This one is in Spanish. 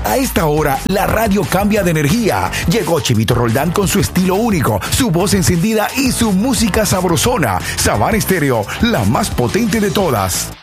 A esta hora, la radio cambia de energía. Llegó Chevito Roldán con su estilo único, su voz encendida y su música sabrosona. Sabana Estéreo, la más potente de todas.